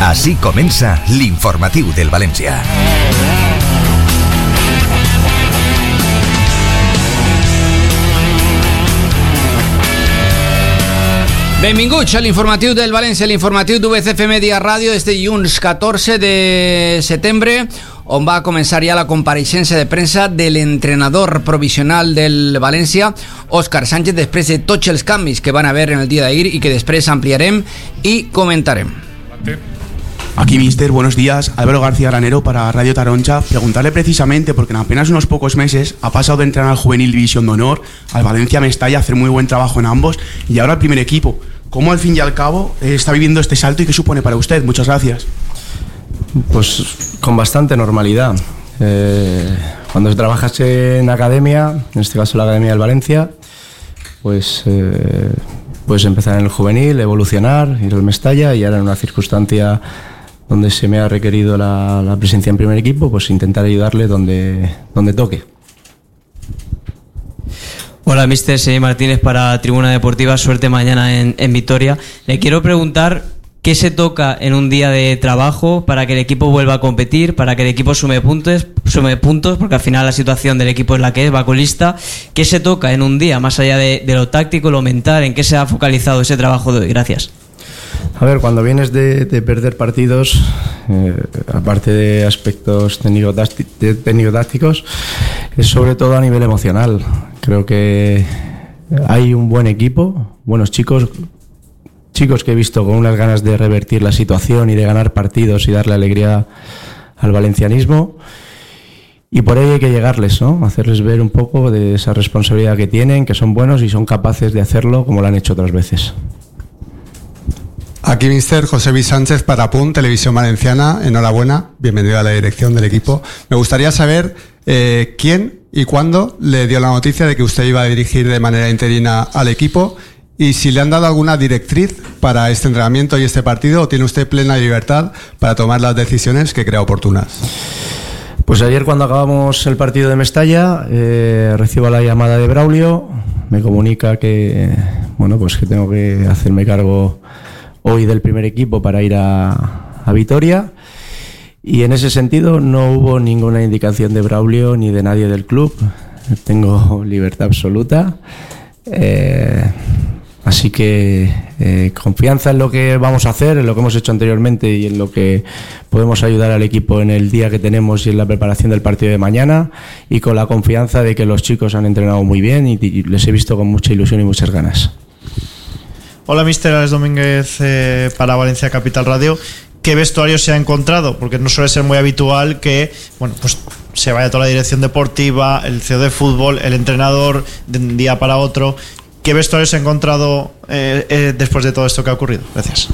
Així comença l'informatiu del València. Benvinguts a l'informatiu del València, l'informatiu d'UBCF Media Ràdio este dilluns 14 de setembre, on va començar ja la compareixença de premsa de l'entrenador provisional del València, Òscar Sánchez, després de tots els canvis que van haver en el dia d'ahir i que després ampliarem y comentarem. Aquí, mister, buenos días. Álvaro García Granero para Radio Taroncha. Preguntarle precisamente, porque en apenas unos pocos meses ha pasado de entrenar al Juvenil División de Honor, al Valencia Mestalla, a hacer muy buen trabajo en ambos, y ahora al primer equipo. ¿Cómo al fin y al cabo está viviendo este salto y qué supone para usted? Muchas gracias. Pues con bastante normalidad. Cuando trabajas en academia, en este caso la Academia del Valencia, pues puedes empezar en el juvenil, evolucionar, ir al Mestalla, y ahora en una circunstancia donde se me ha requerido la presencia en primer equipo, pues intentar ayudarle donde toque. Hola, mister, Semi Martínez para Tribuna Deportiva. Suerte mañana en Vitoria. Le quiero preguntar qué se toca en un día de trabajo para que el equipo vuelva a competir, para que el equipo sume puntos, porque al final la situación del equipo es la que es, va colista. ¿Qué se toca en un día, más allá de lo táctico, lo mental? ¿En qué se ha focalizado ese trabajo de hoy? Gracias. A ver, cuando vienes de perder partidos, aparte de aspectos técnico-tácticos, es sobre todo a nivel emocional. Creo que hay un buen equipo, buenos chicos que he visto con unas ganas de revertir la situación y de ganar partidos y darle alegría al valencianismo, y por ello hay que llegarles, ¿no? Hacerles ver un poco de esa responsabilidad que tienen, que son buenos y son capaces de hacerlo como lo han hecho otras veces. Aquí, mister, José Luis Sánchez para PUN, Televisión Valenciana. Enhorabuena, bienvenido a la dirección del equipo. Me gustaría saber quién y cuándo le dio la noticia de que usted iba a dirigir de manera interina al equipo, y si le han dado alguna directriz para este entrenamiento y este partido, o tiene usted plena libertad para tomar las decisiones que crea oportunas. Pues ayer, cuando acabamos el partido de Mestalla, recibo la llamada de Braulio, me comunica que tengo que hacerme cargo hoy del primer equipo para ir a Vitoria, y en ese sentido no hubo ninguna indicación de Braulio ni de nadie del club. Tengo libertad absoluta, así que confianza en lo que vamos a hacer, en lo que hemos hecho anteriormente y en lo que podemos ayudar al equipo en el día que tenemos y en la preparación del partido de mañana, y con la confianza de que los chicos han entrenado muy bien y les he visto con mucha ilusión y muchas ganas. Hola, mister, Alex Domínguez para Valencia Capital Radio. ¿Qué vestuario se ha encontrado? Porque no suele ser muy habitual que se vaya toda la dirección deportiva, el CEO de fútbol, el entrenador de un día para otro. ¿Qué vestuario se ha encontrado después de todo esto que ha ocurrido? Gracias.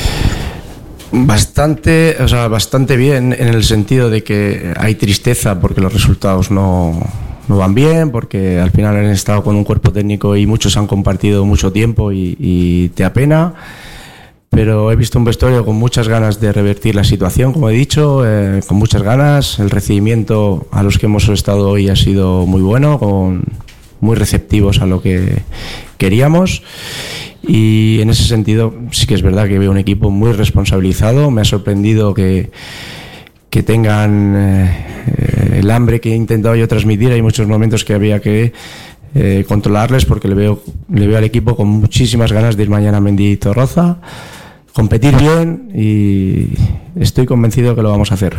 Bastante bien, en el sentido de que hay tristeza porque los resultados no van bien, porque al final han estado con un cuerpo técnico y muchos han compartido mucho tiempo y te apena, pero he visto un vestuario con muchas ganas de revertir la situación, como he dicho, con muchas ganas. El recibimiento a los que hemos estado hoy ha sido muy bueno, muy receptivos a lo que queríamos, y en ese sentido sí que es verdad que veo un equipo muy responsabilizado. Me ha sorprendido que tengan el hambre que he intentado yo transmitir. Hay muchos momentos que había que controlarles, porque le veo al equipo con muchísimas ganas de ir mañana a Mendizorroza, competir bien, y estoy convencido que lo vamos a hacer.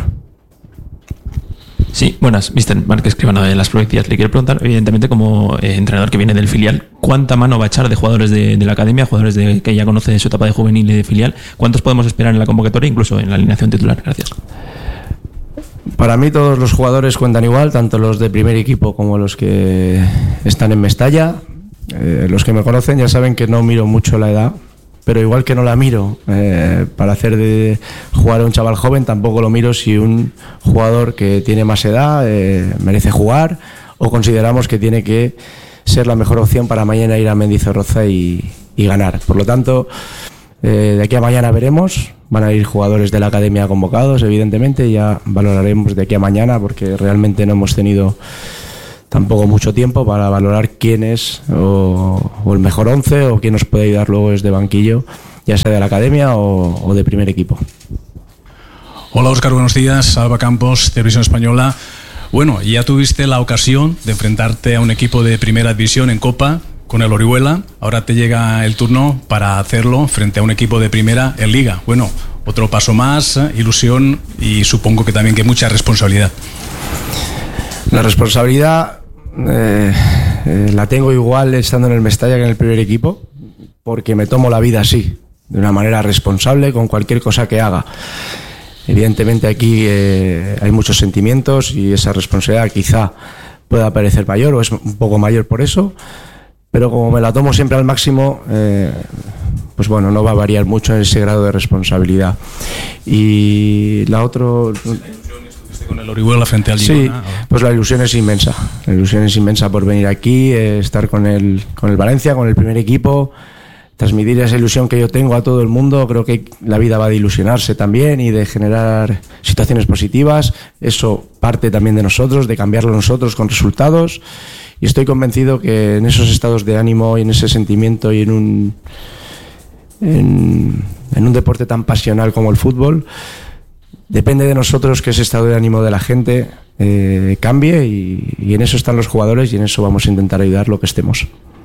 Sí, buenas, mister Marc Escribano de Las Provincias. Le quiero preguntar, evidentemente, como entrenador que viene del filial, ¿cuánta mano va a echar de jugadores de la academia, jugadores que ya conoce de su etapa de juvenil y de filial? ¿Cuántos podemos esperar en la convocatoria, incluso en la alineación titular? Gracias. Para mí todos los jugadores cuentan igual, tanto los de primer equipo como los que están en Mestalla. Los que me conocen ya saben que no miro mucho la edad, pero igual que no la miro para hacer de jugar a un chaval joven, tampoco lo miro si un jugador que tiene más edad merece jugar, o consideramos que tiene que ser la mejor opción para mañana ir a Mendizorroza y ganar. Por lo tanto, de aquí a mañana veremos. Van a ir jugadores de la academia convocados, evidentemente, ya valoraremos de aquí a mañana, porque realmente no hemos tenido tampoco mucho tiempo para valorar quién es o el mejor 11, o quién nos puede ayudar luego desde banquillo, ya sea de la academia o de primer equipo. Hola Óscar, buenos días. Salva Campos, Televisión Española. Bueno, ya tuviste la ocasión de enfrentarte a un equipo de primera división en Copa con el Orihuela. Ahora te llega el turno para hacerlo frente a un equipo de primera en Liga. Bueno, otro paso más, ilusión y supongo que también que mucha responsabilidad. La responsabilidad la tengo igual estando en el Mestalla que en el primer equipo, porque me tomo la vida así, de una manera responsable con cualquier cosa que haga. Evidentemente aquí hay muchos sentimientos y esa responsabilidad quizá pueda parecer mayor o es un poco mayor por eso, pero como me la tomo siempre al máximo, pues bueno, no va a variar mucho en ese grado de responsabilidad. Y la otra... con el Orihuela frente al Girona. Sí, pues la ilusión es inmensa. La ilusión es inmensa por venir aquí, estar con el Valencia, con el primer equipo, transmitir esa ilusión que yo tengo a todo el mundo. Creo que la vida va de ilusionarse también y de generar situaciones positivas. Eso parte también de nosotros, de cambiarlo nosotros con resultados. Y estoy convencido que en esos estados de ánimo y en ese sentimiento y en un deporte tan pasional como el fútbol, depende de nosotros que ese estado de ánimo de la gente cambie y en eso están los jugadores y en eso vamos a intentar ayudar lo que estemos.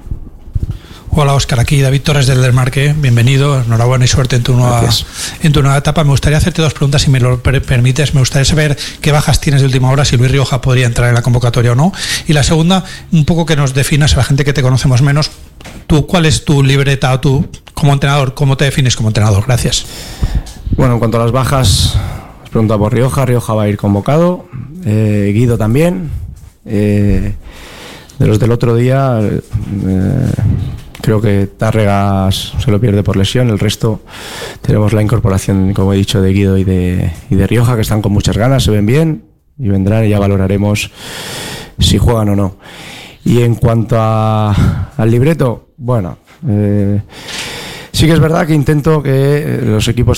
Hola Óscar, aquí David Torres del Desmarque, bienvenido, enhorabuena y suerte en tu nueva etapa. Me gustaría hacerte dos preguntas, si me lo permites. Me gustaría saber qué bajas tienes de última hora, si Luis Rioja podría entrar en la convocatoria o no. Y la segunda, un poco que nos definas a la gente que te conocemos menos, tú, ¿cuál es tu libreta o tú como entrenador, cómo te defines como entrenador? Gracias. Bueno, en cuanto a las bajas, os pregunto por Rioja va a ir convocado, Guido también, de los del otro día... creo que Tárregas se lo pierde por lesión. El resto tenemos la incorporación, como he dicho, de Guido y de Rioja, que están con muchas ganas, se ven bien y vendrán y ya valoraremos si juegan o no. Y en cuanto al libreto, bueno, sí que es verdad que intento que los equipos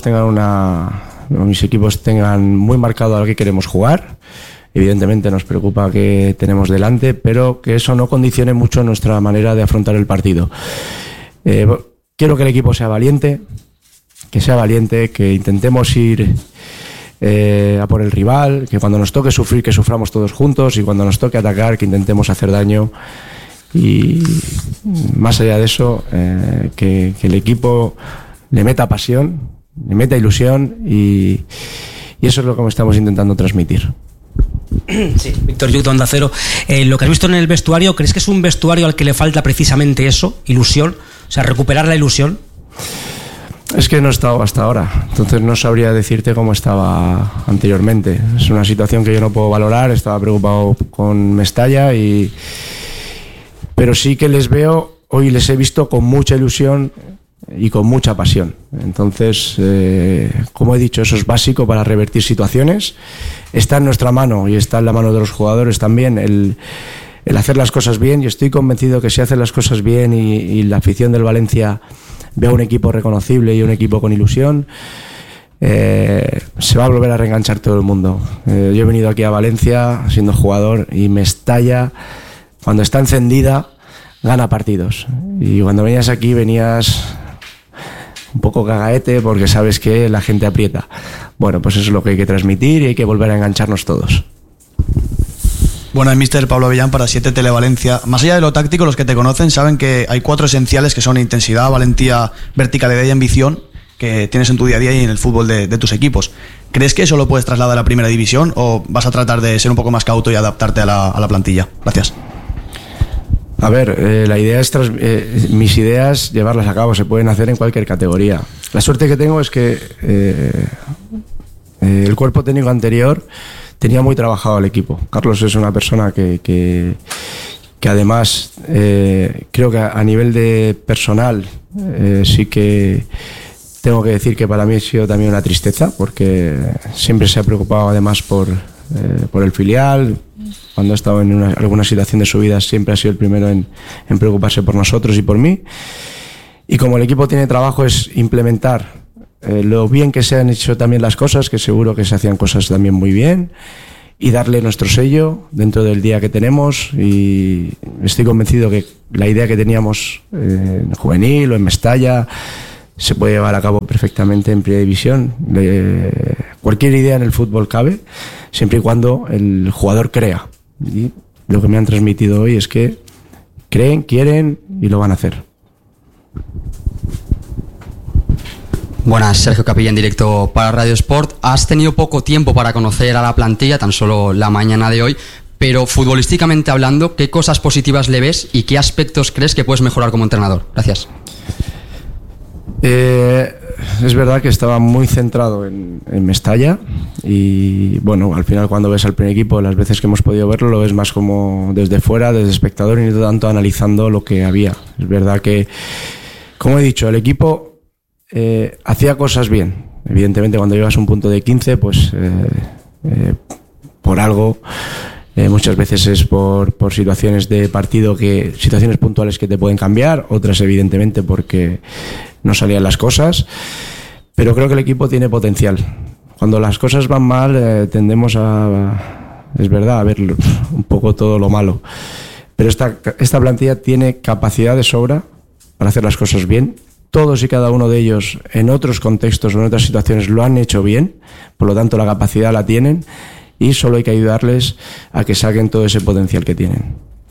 mis equipos tengan muy marcado a lo que queremos jugar. Evidentemente nos preocupa que tenemos delante, pero que eso no condicione mucho nuestra manera de afrontar el partido. Quiero que el equipo sea valiente, que intentemos ir a por el rival, que cuando nos toque sufrir, que suframos todos juntos, y cuando nos toque atacar, que intentemos hacer daño. Y más allá de eso, que el equipo le meta pasión, le meta ilusión, y eso es lo que estamos intentando transmitir. Sí, Víctor Lluc, Onda Cero. Lo que has visto en el vestuario, ¿crees que es un vestuario al que le falta precisamente eso, ilusión? O sea, recuperar la ilusión. Es que no he estado hasta ahora, entonces no sabría decirte cómo estaba anteriormente. Es una situación que yo no puedo valorar. Estaba preocupado con Mestalla, pero sí que hoy les he visto con mucha ilusión y con mucha pasión. Entonces, como he dicho, eso es básico para revertir situaciones. Está en nuestra mano y está en la mano de los jugadores también el hacer las cosas bien, y estoy convencido que si hacen las cosas bien y la afición del Valencia ve a un equipo reconocible y un equipo con ilusión, se va a volver a reenganchar todo el mundo. Yo he venido aquí a Valencia siendo jugador y Mestalla, cuando está encendida, gana partidos. Y cuando venías aquí venías un poco cagaete porque sabes que la gente aprieta. Bueno, pues eso es lo que hay que transmitir y hay que volver a engancharnos todos. Bueno, el míster Pablo Avellán para 7 Televalencia. Más allá de lo táctico, los que te conocen saben que hay 4 esenciales que son intensidad, valentía, verticalidad y ambición que tienes en tu día a día y en el fútbol de tus equipos. ¿Crees que eso lo puedes trasladar a la primera división o vas a tratar de ser un poco más cauto y adaptarte a la plantilla? Gracias. A ver, la idea es mis ideas llevarlas a cabo, se pueden hacer en cualquier categoría. La suerte que tengo es que el cuerpo técnico anterior tenía muy trabajado el equipo. Carlos es una persona que además creo que a nivel de personal sí que tengo que decir que para mí ha sido también una tristeza, porque siempre se ha preocupado además por el filial. Cuando ha estado en alguna situación de su vida siempre ha sido el primero en preocuparse por nosotros y por mí. Y como el equipo tiene trabajo es implementar lo bien que se han hecho también las cosas, que seguro que se hacían cosas también muy bien, y darle nuestro sello dentro del día que tenemos. Y estoy convencido que la idea que teníamos en juvenil o en Mestalla se puede llevar a cabo perfectamente en Primera División. cualquier idea en el fútbol cabe, siempre y cuando el jugador crea. Y lo que me han transmitido hoy es que creen, quieren y lo van a hacer. Buenas, Sergio Capilla en directo para Radio Sport. Has tenido poco tiempo para conocer a la plantilla, tan solo la mañana de hoy, pero futbolísticamente hablando, ¿qué cosas positivas le ves y qué aspectos crees que puedes mejorar como entrenador? Gracias. Es verdad que estaba muy centrado en Mestalla y bueno, al final cuando ves al primer equipo, las veces que hemos podido verlo, lo ves más como desde fuera, desde espectador y no tanto analizando lo que había. Es verdad que, como he dicho, el equipo hacía cosas bien. Evidentemente cuando llevas un punto de 15, pues por algo, muchas veces es por situaciones de partido, situaciones puntuales que te pueden cambiar, otras evidentemente porque no salían las cosas, pero creo que el equipo tiene potencial. Cuando las cosas van mal tendemos es verdad, a ver un poco todo lo malo, pero esta plantilla tiene capacidad de sobra para hacer las cosas bien. Todos y cada uno de ellos en otros contextos o en otras situaciones lo han hecho bien, por lo tanto la capacidad la tienen y solo hay que ayudarles a que saquen todo ese potencial que tienen.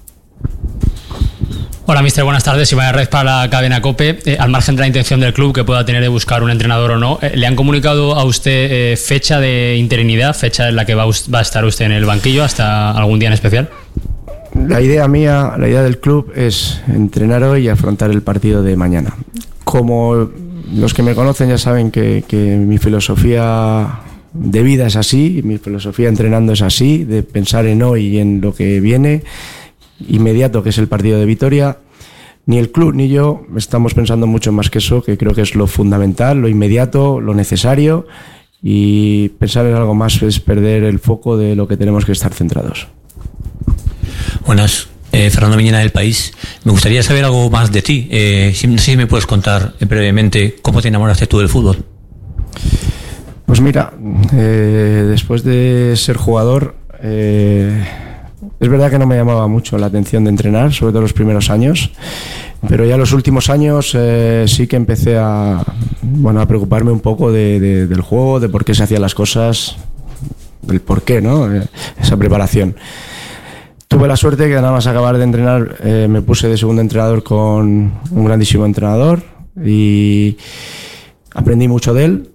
Hola, mister, buenas tardes. Iván Herrez para la cadena COPE. Al margen de la intención del club que pueda tener de buscar un entrenador o no, ¿le han comunicado a usted fecha de interinidad, fecha en la que va a estar usted en el banquillo hasta algún día en especial? La idea del club es entrenar hoy y afrontar el partido de mañana. Como los que me conocen ya saben que mi filosofía de vida es así, mi filosofía entrenando es así, de pensar en hoy y en lo que viene inmediato, que es el partido de Vitoria. Ni el club ni yo estamos pensando mucho más que eso, que creo que es lo fundamental, lo inmediato, lo necesario, y pensar en algo más es perder el foco de lo que tenemos que estar centrados. Buenas, Fernando Miñena del País. Me gustaría saber algo más de ti. No sé si me puedes contar brevemente cómo te enamoraste tú del fútbol. Pues mira, después de ser jugador, es verdad que no me llamaba mucho la atención de entrenar, sobre todo los primeros años, pero ya los últimos años sí que empecé a preocuparme un poco del juego, de por qué se hacían las cosas, del por qué, ¿no? Esa preparación. Tuve la suerte que nada más acabar de entrenar me puse de segundo entrenador con un grandísimo entrenador y aprendí mucho de él.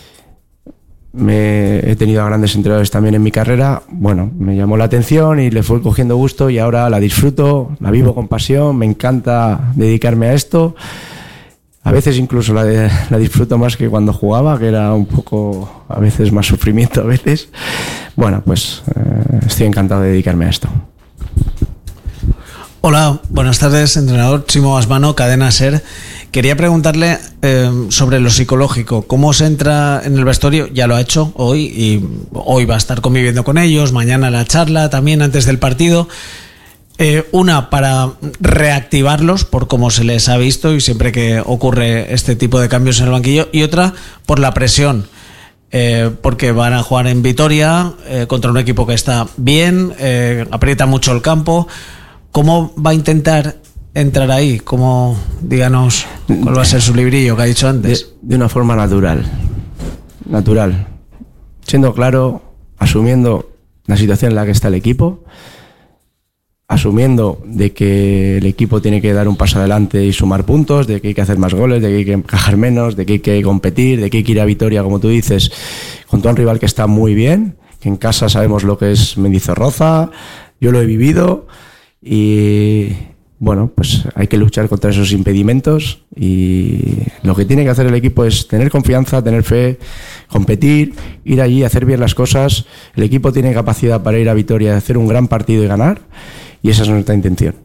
He tenido a grandes entrenadores también en mi carrera. Bueno, me llamó la atención y le fui cogiendo gusto y ahora la disfruto, la vivo con pasión, me encanta dedicarme a esto. A veces incluso la disfruto más que cuando jugaba, que era un poco, a veces más sufrimiento a veces. Bueno, pues estoy encantado de dedicarme a esto. Hola, buenas tardes, entrenador Chimo Asmano, Cadena SER. Quería preguntarle sobre lo psicológico. ¿Cómo se entra en el vestuario? Ya lo ha hecho hoy y hoy va a estar conviviendo con ellos, mañana la charla, también antes del partido. Una, para reactivarlos por cómo se les ha visto y siempre que ocurre este tipo de cambios en el banquillo. Y otra, por la presión. Porque van a jugar en Vitoria contra un equipo que está bien, aprieta mucho el campo. ¿Cómo va a intentar entrar ahí? ¿Cómo, díganos, cuál va a ser su librillo que ha dicho antes? De una forma natural, siendo claro, asumiendo la situación en la que está el equipo, asumiendo de que el equipo tiene que dar un paso adelante y sumar puntos, de que hay que hacer más goles, de que hay que encajar menos, de que hay que competir, de que hay que ir a Vitoria, como tú dices, contra un rival que está muy bien, que en casa sabemos lo que es Mendizorroza, yo lo he vivido y bueno, pues hay que luchar contra esos impedimentos y lo que tiene que hacer el equipo es tener confianza, tener fe, competir, ir allí, hacer bien las cosas. El equipo tiene capacidad para ir a Vitoria, hacer un gran partido y ganar, y esa es nuestra intención.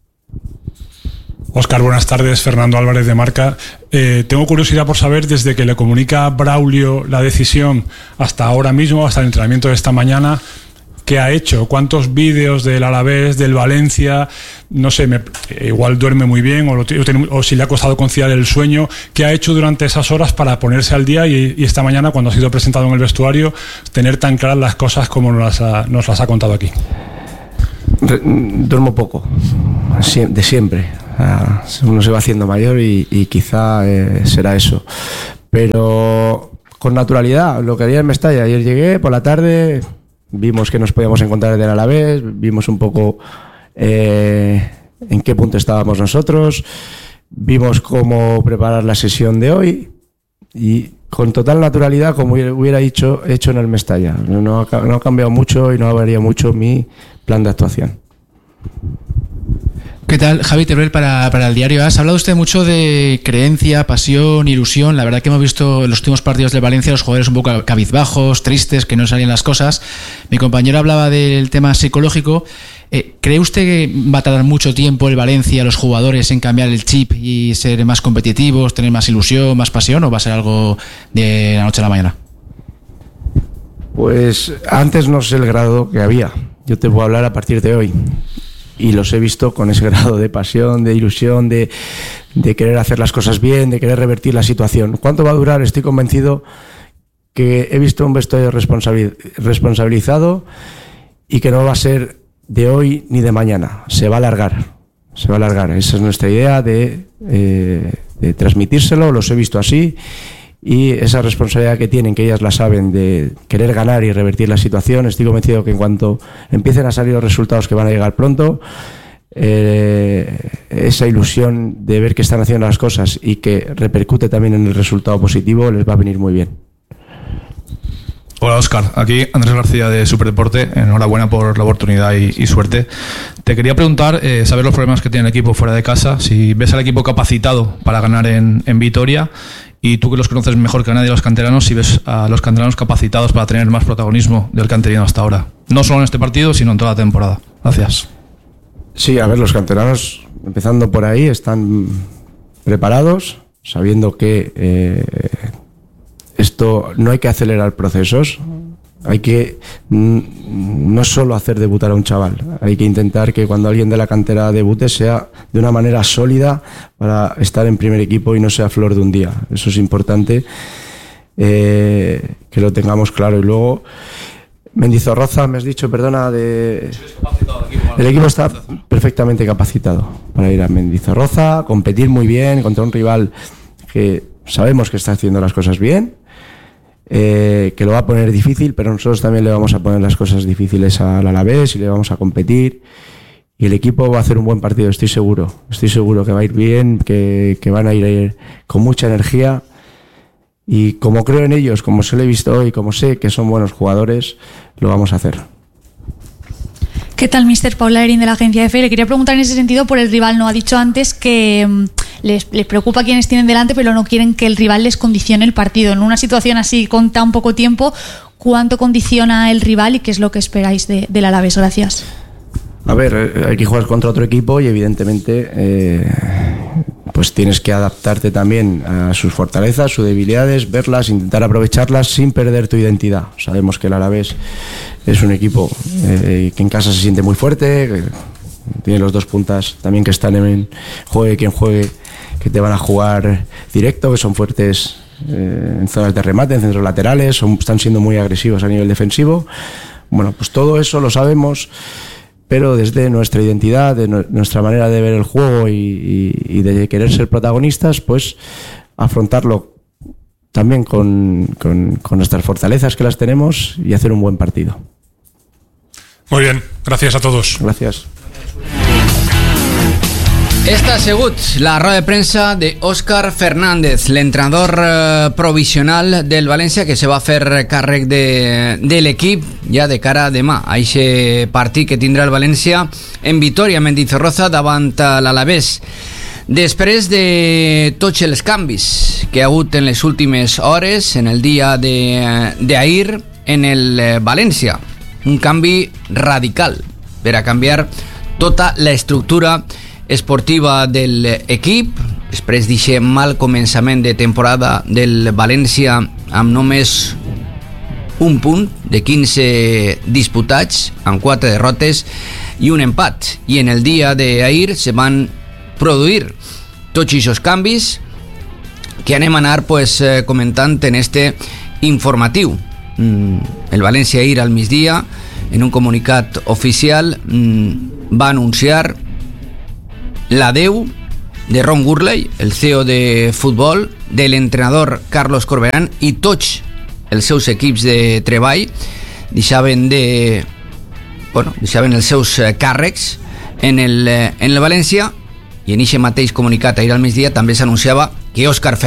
Óscar, buenas tardes. Fernando Álvarez de Marca. Tengo curiosidad por saber, desde que le comunica Braulio la decisión hasta ahora mismo, hasta el entrenamiento de esta mañana, ¿qué ha hecho? ¿Cuántos vídeos del Alavés, del Valencia? No sé, igual duerme muy bien o si le ha costado conciliar el sueño. ¿Qué ha hecho durante esas horas para ponerse al día y esta mañana, cuando ha sido presentado en el vestuario, tener tan claras las cosas como nos las ha contado aquí? Duermo poco, de siempre. Uno se va haciendo mayor y quizá será eso. Pero con naturalidad, lo que haría en Mestalla. Ayer llegué por la tarde, vimos que nos podíamos encontrar del Alavés, vimos un poco en qué punto estábamos nosotros, vimos cómo preparar la sesión de hoy y con total naturalidad, como hubiera hecho en el Mestalla. No ha cambiado mucho y no varía mucho mi plan de actuación. ¿Qué tal? Javi Teruel para el diario AS. Ha hablado usted mucho de creencia, pasión, ilusión. La verdad que hemos visto en los últimos partidos de Valencia los jugadores un poco cabizbajos, tristes, que no salían las cosas. Mi compañero hablaba del tema psicológico. ¿Cree usted que va a tardar mucho tiempo el Valencia, los jugadores, en cambiar el chip y ser más competitivos, tener más ilusión, más pasión, o va a ser algo de la noche a la mañana? Pues antes no sé el grado que había. Yo te puedo hablar a partir de hoy. Y los he visto con ese grado de pasión, de ilusión, de querer hacer las cosas bien, de querer revertir la situación. ¿Cuánto va a durar? Estoy convencido que he visto un vestuario responsabilizado y que no va a ser de hoy ni de mañana. Se va a alargar. Esa es nuestra idea de transmitírselo. Los he visto así. Y esa responsabilidad que tienen, que ellas la saben, de querer ganar y revertir la situación, estoy convencido que en cuanto empiecen a salir los resultados, que van a llegar pronto, esa ilusión de ver que están haciendo las cosas y que repercute también en el resultado positivo, les va a venir muy bien. Hola Óscar, aquí Andrés García de Superdeporte. Enhorabuena por la oportunidad y suerte. Te quería preguntar, saber los problemas que tiene el equipo fuera de casa, si ves al equipo capacitado para ganar en Vitoria, y tú que los conoces mejor que nadie, los canteranos, si ves a los canteranos capacitados para tener más protagonismo del que han tenido hasta ahora, no solo en este partido, sino en toda la temporada. Gracias. Sí, a ver, los canteranos, empezando por ahí, están preparados, sabiendo que esto no hay que acelerar procesos, hay que no solo hacer debutar a un chaval, hay que intentar que cuando alguien de la cantera debute sea de una manera sólida para estar en primer equipo y no sea flor de un día. Eso es importante, que lo tengamos claro. Y luego Mendizorroza, me has dicho, perdona, el equipo está perfectamente capacitado para ir a Mendizorroza, competir muy bien contra un rival que sabemos que está haciendo las cosas bien, que lo va a poner difícil, pero nosotros también le vamos a poner las cosas difíciles al Alavés y le vamos a competir, y el equipo va a hacer un buen partido, estoy seguro que va a ir bien, que van a ir con mucha energía, y como creo en ellos, como se lo he visto hoy, como sé que son buenos jugadores, lo vamos a hacer. ¿Qué tal, mister? Paula Erin, de la agencia EFE. Le quería preguntar en ese sentido por el rival. No ha dicho antes que les preocupa quienes tienen delante, pero no quieren que el rival les condicione el partido. En una situación así, con tan poco tiempo, ¿cuánto condiciona el rival y qué es lo que esperáis del Alavés? Gracias. A ver, hay que jugar contra otro equipo y evidentemente pues tienes que adaptarte también a sus fortalezas, sus debilidades, verlas, intentar aprovecharlas sin perder tu identidad. Sabemos que el Alavés es un equipo que en casa se siente muy fuerte, que tiene los dos puntas también que están en juegue quien juegue, que te van a jugar directo, que son fuertes en zonas de remate, en centros laterales, están siendo muy agresivos a nivel defensivo. Bueno, pues todo eso lo sabemos, pero desde nuestra identidad, de nuestra manera de ver el juego y de querer ser protagonistas, pues afrontarlo también con nuestras fortalezas, que las tenemos, y hacer un buen partido. Muy bien, gracias a todos. Gracias. Esta ha sigut la roda de premsa d'Òscar Fernández, l'entrenador provisional del València, que se va fer càrrec de l'equip ja de cara a demà, a aquest partit que tindrà el València en Vitoria, Mendizorroza, davant l'Alavés. Després de tots els canvis que ha hagut en les últimes hores, en el dia d'ahir, en el València, un canvi radical per a canviar tota l'estructura esportiva de l'equip, després d'aquest mal començament de temporada del València amb només un punt de 15 disputats, amb 4 derrotes i un empat. I en el dia d'ahir se van produir tots aquests canvis que anem a anar comentant en este informatiu. El València ahir al migdia, en un comunicat oficial, va anunciar l'adeu de Ron Gurley, el CEO de futbol, de l'entrenador Carlos Corberán i tots els seus equips de treball deixaven els seus càrrecs en el València, i en aquest mateix comunicat ahir al migdia també s'anunciava que Òscar